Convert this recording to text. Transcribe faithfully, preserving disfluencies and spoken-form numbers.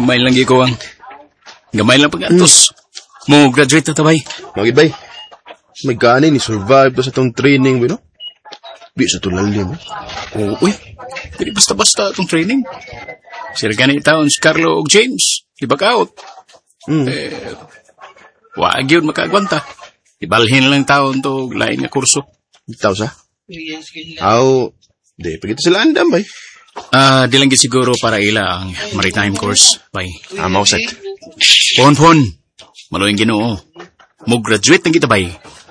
Gamay lang ikaw ang... Gamay lang pag-atos. Mm. Mo graduate na tabay. Magid bay. May gani ni survive to sa tong training, you know? Bi sa tulalim. Oo, uy. Hindi basta-basta itong training. Sila ganit taon si Carlo o James. Di out. Mm. Eh, wag yun makagwanta. Ibalhin lang taon to lain nga kurso. Itaw sa? Aw, di, pagkita sila andam, bay. Ah, uh, di lang siguro para ila ang maritime course, bay. Ah, mausat. Pon-pon. Maluing Ginoo. Mo graduate ng kita, bay.